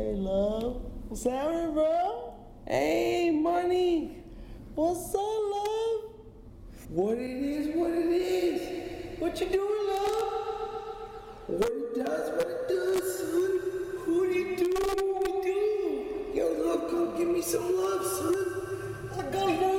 Hey, love. What's happening, bro? Hey, money. What's up, love? What it is, what it is. What you doing, love? What it does, son. What it do? Yo, love, come give me some love, son. I got love.